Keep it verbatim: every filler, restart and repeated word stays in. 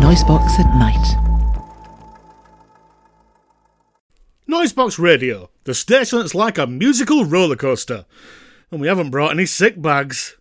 Noisebox at night. Noisebox Radio, the station that's like a musical roller coaster. And we haven't brought any sick bags.